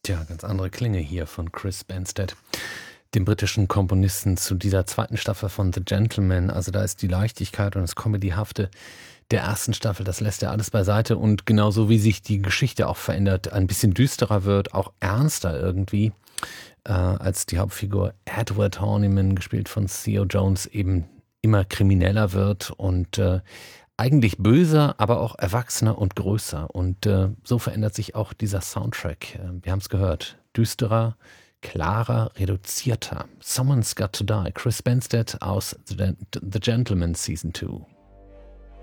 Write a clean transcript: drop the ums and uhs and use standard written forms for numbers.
Tja, ganz andere Klänge hier von Chris Banstead, dem britischen Komponisten zu dieser zweiten Staffel von The Gentleman. Also da ist die Leichtigkeit und das Comedyhafte der ersten Staffel, das lässt er alles beiseite. Und genauso wie sich die Geschichte auch verändert, ein bisschen düsterer wird, auch ernster irgendwie, als die Hauptfigur Edward Horniman, gespielt von Theo Jones, eben immer krimineller wird und eigentlich böser, aber auch erwachsener und größer. Und so verändert sich auch dieser Soundtrack. Wir haben es gehört. Düsterer, klarer, reduzierter. Someone's Got to Die. Chris Banstead aus The Gentleman Season 2.